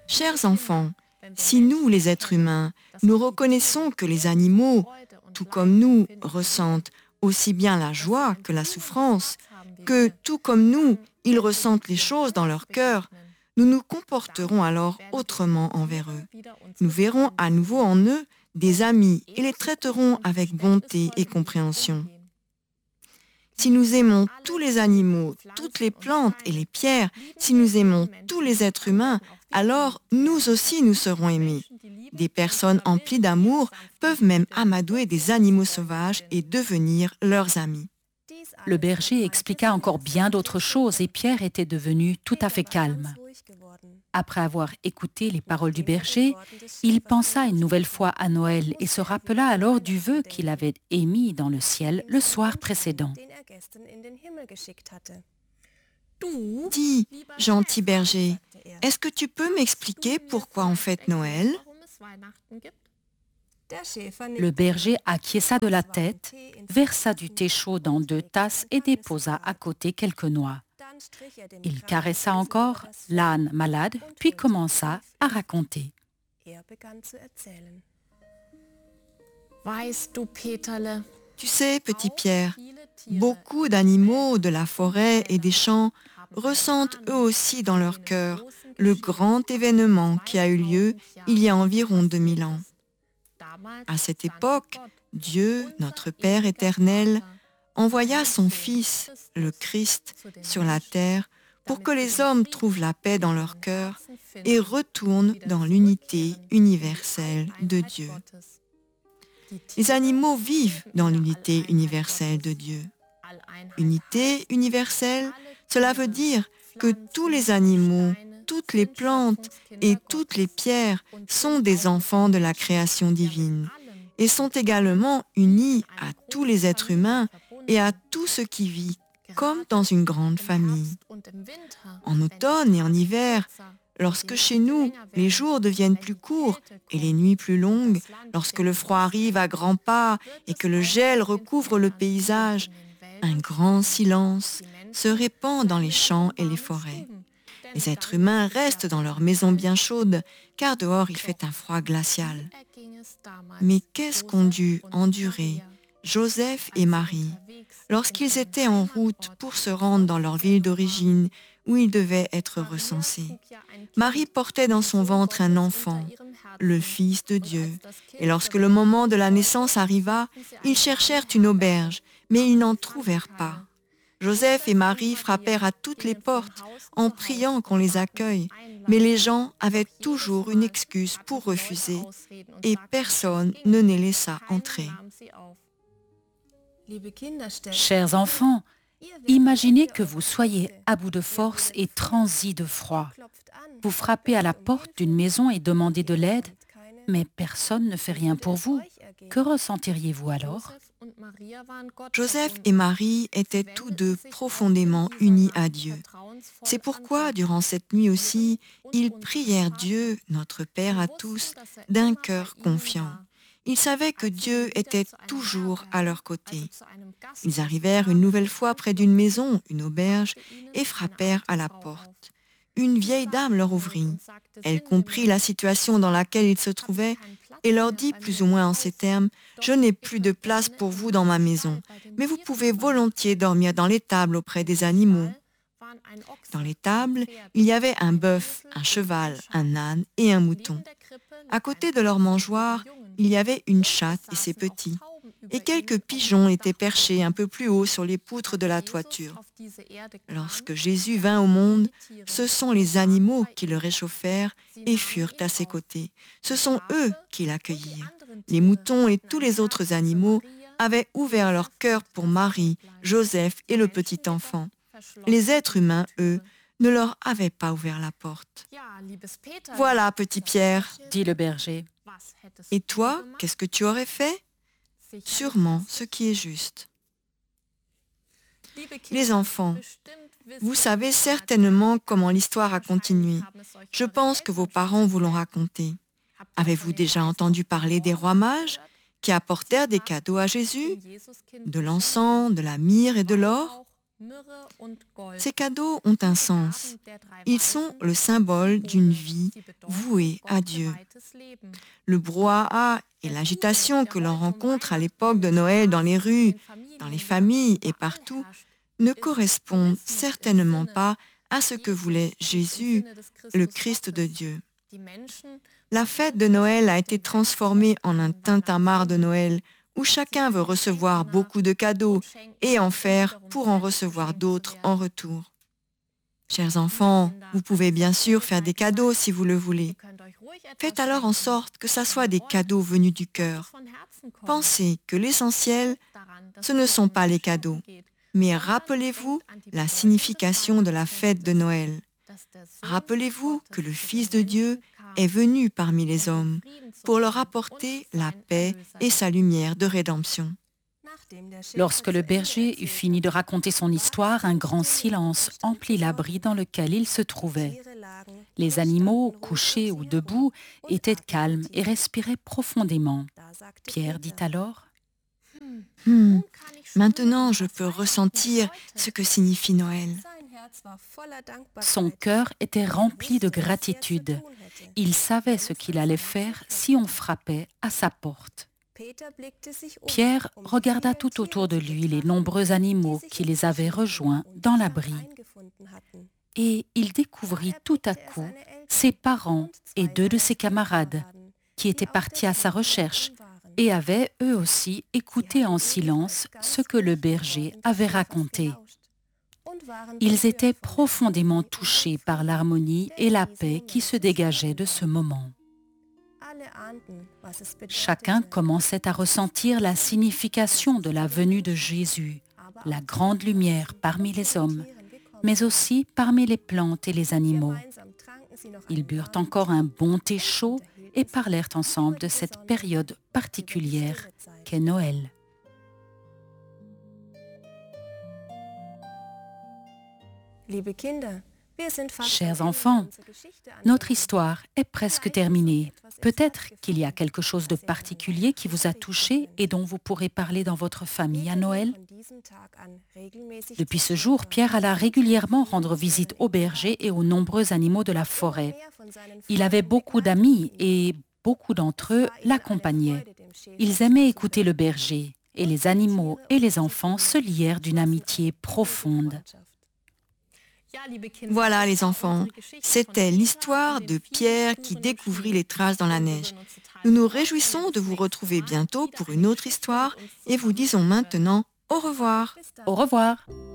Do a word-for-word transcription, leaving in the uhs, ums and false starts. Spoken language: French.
Chers enfants, si nous, les êtres humains, nous reconnaissons que les animaux, tout comme nous, ressentent aussi bien la joie que la souffrance, que tout comme nous, ils ressentent les choses dans leur cœur, nous nous comporterons alors autrement envers eux. Nous verrons à nouveau en eux des amis et les traiterons avec bonté et compréhension. Si nous aimons tous les animaux, toutes les plantes et les pierres, si nous aimons tous les êtres humains, alors nous aussi nous serons aimés. Des personnes emplies d'amour peuvent même amadouer des animaux sauvages et devenir leurs amis. Le berger expliqua encore bien d'autres choses et Pierre était devenu tout à fait calme. Après avoir écouté les paroles du berger, il pensa une nouvelle fois à Noël et se rappela alors du vœu qu'il avait émis dans le ciel le soir précédent. Dis, gentil berger, est-ce que tu peux m'expliquer pourquoi on fête Noël? Le berger acquiesça de la tête, versa du thé chaud dans deux tasses et déposa à côté quelques noix. Il caressa encore l'âne malade, puis commença à raconter. Tu sais, petit Pierre, beaucoup d'animaux de la forêt et des champs ressentent eux aussi dans leur cœur le grand événement qui a eu lieu il y a environ deux mille ans. À cette époque, Dieu, notre Père éternel, envoya son Fils, le Christ, sur la terre pour que les hommes trouvent la paix dans leur cœur et retournent dans l'unité universelle de Dieu. Les animaux vivent dans l'unité universelle de Dieu. Unité universelle, cela veut dire que tous les animaux, toutes les plantes et toutes les pierres sont des enfants de la création divine et sont également unis à tous les êtres humains et à tout ce qui vit, comme dans une grande famille. En automne et en hiver, lorsque chez nous, les jours deviennent plus courts et les nuits plus longues, lorsque le froid arrive à grands pas et que le gel recouvre le paysage, un grand silence se répand dans les champs et les forêts. Les êtres humains restent dans leurs maisons bien chaudes, car dehors il fait un froid glacial. Mais qu'est-ce qu'ont dû endurer Joseph et Marie lorsqu'ils étaient en route pour se rendre dans leur ville d'origine où ils devaient être recensés? Marie portait dans son ventre un enfant, le Fils de Dieu. Et lorsque le moment de la naissance arriva, ils cherchèrent une auberge, mais ils n'en trouvèrent pas. Joseph et Marie frappèrent à toutes les portes en priant qu'on les accueille, mais les gens avaient toujours une excuse pour refuser et personne ne les laissa entrer. Chers enfants, imaginez que vous soyez à bout de force et transis de froid. Vous frappez à la porte d'une maison et demandez de l'aide, mais personne ne fait rien pour vous. Que ressentiriez-vous alors? Joseph et Marie étaient tous deux profondément unis à Dieu. C'est pourquoi, durant cette nuit aussi, ils prièrent Dieu, notre Père à tous, d'un cœur confiant. Ils savaient que Dieu était toujours à leur côté. Ils arrivèrent une nouvelle fois près d'une maison, une auberge, et frappèrent à la porte. Une vieille dame leur ouvrit. Elle comprit la situation dans laquelle ils se trouvaient et leur dit plus ou moins en ces termes: « Je n'ai plus de place pour vous dans ma maison, mais vous pouvez volontiers dormir dans l'étable auprès des animaux. » Dans l'étable, il y avait un bœuf, un cheval, un âne et un mouton. À côté de leur mangeoire, il y avait une chatte et ses petits, et quelques pigeons étaient perchés un peu plus haut sur les poutres de la toiture. Lorsque Jésus vint au monde, ce sont les animaux qui le réchauffèrent et furent à ses côtés. Ce sont eux qui l'accueillirent. Les moutons et tous les autres animaux avaient ouvert leur cœur pour Marie, Joseph et le petit enfant. Les êtres humains, eux, ne leur avaient pas ouvert la porte. Voilà, petit Pierre, dit le berger. Et toi, qu'est-ce que tu aurais fait? Sûrement ce qui est juste. Les enfants, vous savez certainement comment l'histoire a continué. Je pense que vos parents vous l'ont raconté. Avez-vous déjà entendu parler des rois mages qui apportèrent des cadeaux à Jésus? De l'encens, de la myrrhe et de l'or? Ces cadeaux ont un sens. Ils sont le symbole d'une vie vouée à Dieu. Le brouhaha et l'agitation que l'on rencontre à l'époque de Noël dans les rues, dans les familles et partout ne correspondent certainement pas à ce que voulait Jésus, le Christ de Dieu. La fête de Noël a été transformée en un tintamarre de Noël où chacun veut recevoir beaucoup de cadeaux et en faire pour en recevoir d'autres en retour. Chers enfants, vous pouvez bien sûr faire des cadeaux si vous le voulez. Faites alors en sorte que ça soit des cadeaux venus du cœur. Pensez que l'essentiel, ce ne sont pas les cadeaux, mais rappelez-vous la signification de la fête de Noël. Rappelez-vous que le Fils de Dieu est venu parmi les hommes pour leur apporter la paix et sa lumière de rédemption. Lorsque le berger eut fini de raconter son histoire, un grand silence emplit l'abri dans lequel il se trouvait. Les animaux, couchés ou debout, étaient calmes et respiraient profondément. Pierre dit alors : Hmm, maintenant je peux ressentir ce que signifie Noël. Son cœur était rempli de gratitude. Il savait ce qu'il allait faire si on frappait à sa porte. Pierre regarda tout autour de lui les nombreux animaux qui les avaient rejoints dans l'abri. Et il découvrit tout à coup ses parents et deux de ses camarades qui étaient partis à sa recherche et avaient eux aussi écouté en silence ce que le berger avait raconté. Ils étaient profondément touchés par l'harmonie et la paix qui se dégageaient de ce moment. Chacun commençait à ressentir la signification de la venue de Jésus, la grande lumière parmi les hommes, mais aussi parmi les plantes et les animaux. Ils burent encore un bon thé chaud et parlèrent ensemble de cette période particulière qu'est Noël. Chers enfants, notre histoire est presque terminée. Peut-être qu'il y a quelque chose de particulier qui vous a touché et dont vous pourrez parler dans votre famille à Noël. Depuis ce jour, Pierre alla régulièrement rendre visite aux bergers et aux nombreux animaux de la forêt. Il avait beaucoup d'amis et beaucoup d'entre eux l'accompagnaient. Ils aimaient écouter le berger et les animaux et les enfants se lièrent d'une amitié profonde. Voilà les enfants, c'était l'histoire de Pierre qui découvrit les traces dans la neige. Nous nous réjouissons de vous retrouver bientôt pour une autre histoire et vous disons maintenant au revoir. Au revoir.